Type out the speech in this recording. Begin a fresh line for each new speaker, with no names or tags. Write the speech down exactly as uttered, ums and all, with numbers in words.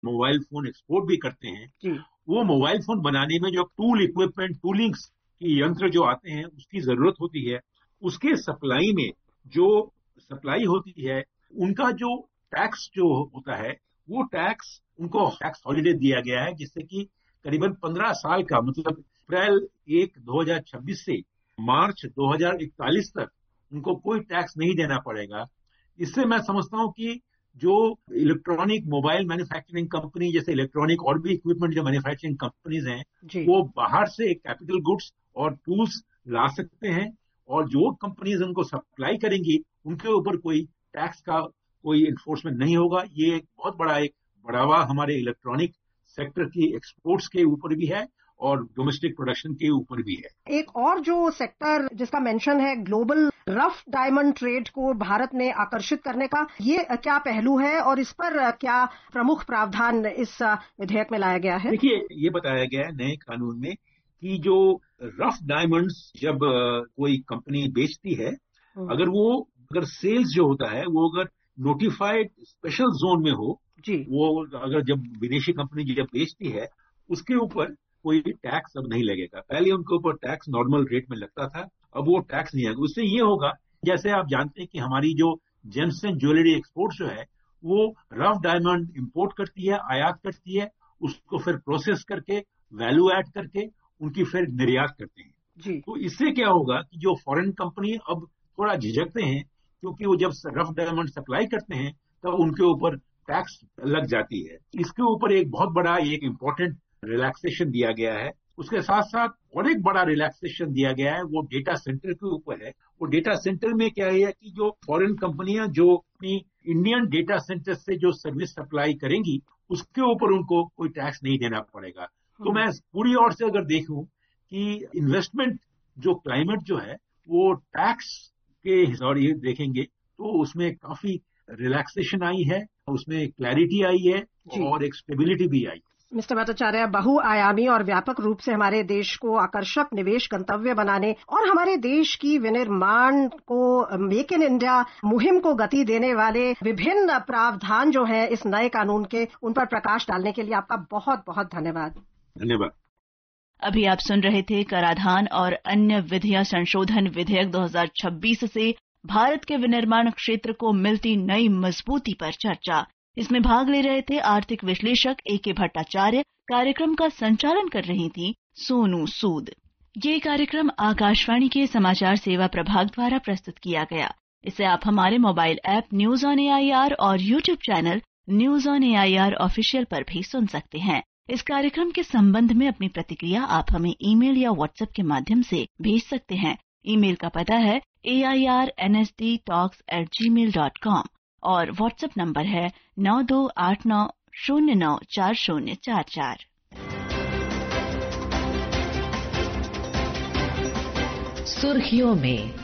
Mobile phone export भी करते हैं
जी।
वो मोबाइल फोन बनाने में जो टूल इक्विपमेंट टूलिंग्स की यंत्र जो आते हैं उसकी जरूरत होती है, उसके सप्लाई में जो सप्लाई होती है उनका जो टैक्स जो होता है वो टैक्स उनको टैक्स हॉलिडे दिया गया है, जिससे कि करीबन पंद्रह साल का मतलब अप्रैल एक दो हजार छब्बीस से मार्च दो हजार इकतालीस तक उनको कोई टैक्स नहीं देना पड़ेगा। इससे मैं समझता हूं कि जो इलेक्ट्रॉनिक मोबाइल मैन्युफैक्चरिंग कंपनी जैसे इलेक्ट्रॉनिक और भी इक्विपमेंट जो मैन्युफैक्चरिंग कंपनीज हैं वो बाहर से कैपिटल गुड्स और टूल्स ला सकते हैं, और जो कंपनीज उनको सप्लाई करेंगी उनके ऊपर कोई टैक्स का कोई इन्फोर्समेंट नहीं होगा। ये एक बहुत बड़ा एक बढ़ावा हमारे इलेक्ट्रॉनिक सेक्टर की एक्सपोर्ट्स के ऊपर भी है और डोमेस्टिक प्रोडक्शन के ऊपर भी है।
एक और जो सेक्टर जिसका मेंशन है ग्लोबल रफ डायमंड ट्रेड को भारत में आकर्षित करने का, ये क्या पहलू है और इस पर क्या प्रमुख प्रावधान इस विधेयक में लाया गया है?
देखिए, ये बताया गया है नए कानून में कि जो रफ डायमंड्स जब कोई कंपनी बेचती है, अगर वो अगर सेल्स जो होता है वो अगर नोटिफाइड स्पेशल जोन में हो
जी।
वो अगर जब विदेशी कंपनी जब बेचती है उसके ऊपर कोई टैक्स अब नहीं लगेगा। पहले उनके ऊपर टैक्स नॉर्मल रेट में लगता था, अब वो टैक्स नहीं आएगा। उससे ये होगा, जैसे आप जानते हैं कि हमारी जो जेम्स एंड ज्वेलरी एक्सपोर्ट जो है वो रफ डायमंड इंपोर्ट करती है, आयात करती है, उसको फिर प्रोसेस करके वैल्यू ऐड करके उनकी फिर निर्यात करते हैं
जी।
तो इससे क्या होगा कि जो फॉरेन कंपनी अब थोड़ा झिझकते हैं, क्योंकि वो जब रफ डायमंड सप्लाई करते हैं तब उनके ऊपर टैक्स लग जाती है। इसके ऊपर एक बहुत बड़ा एक इम्पोर्टेंट रिलैक्सेशन दिया गया है। उसके साथ साथ और एक बड़ा रिलैक्सेशन दिया गया है वो डेटा सेंटर के ऊपर है। वो डेटा सेंटर में क्या है कि जो फॉरेन कंपनियां जो अपनी इंडियन डेटा सेंटर से जो सर्विस सप्लाई करेंगी उसके ऊपर उनको कोई टैक्स नहीं देना पड़ेगा। तो मैं पूरी ओर से अगर देखूं कि इन्वेस्टमेंट जो क्लाइमेट जो है वो टैक्स के हिसाब से देखेंगे तो उसमें काफी रिलैक्सेशन आई है, उसमें क्लैरिटी आई है और एक स्टेबिलिटी भी आई।
मिस्टर भट्टाचार्य, बहुआयामी और व्यापक रूप से हमारे देश को आकर्षक निवेश गंतव्य बनाने और हमारे देश की विनिर्माण को मेक इन इंडिया मुहिम को गति देने वाले विभिन्न प्रावधान जो है इस नए कानून के, उन पर प्रकाश डालने के लिए आपका बहुत बहुत धन्यवाद।
धन्यवाद।
अभी आप सुन रहे थे कराधान और अन्य विधियां संशोधन विधेयक दो हज़ार छब्बीस से भारत के विनिर्माण क्षेत्र को मिलती नई मजबूती पर चर्चा। इसमें भाग ले रहे थे आर्थिक विश्लेषक ए के भट्टाचार्य। कार्यक्रम का संचालन कर रही थी सोनू सूद। ये कार्यक्रम आकाशवाणी के समाचार सेवा प्रभाग द्वारा प्रस्तुत किया गया। इसे आप हमारे mobile app news on AIR और YouTube channel news on AIR official पर भी सुन सकते हैं। इस कार्यक्रम के संबंध में अपनी प्रतिक्रिया आप हमें ईमेल या व्हाट्सएप के माध्यम से भेज सकते हैं। ईमेल का पता है ए I R N S D talks eight ji mail dot com और व्हाट्सएप नंबर है नौ दो आठ नौ शून्य नौ चार शून्य चार चार।
सुर्खियों में